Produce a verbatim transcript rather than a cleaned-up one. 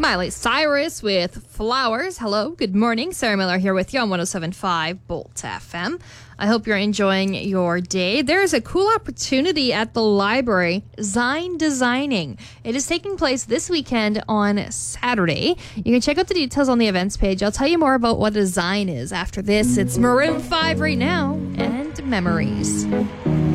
Miley Cyrus with Flowers. Hello, good morning. Sarah Miller here with you on one oh seven point five Bolt F M. I hope you're enjoying your day. There is a cool opportunity at the library, Zine Designing. It is taking place this weekend on Saturday. You can check out the details on the events page. I'll tell you more about what a Zine is after this. It's Maroon five right now and Memories.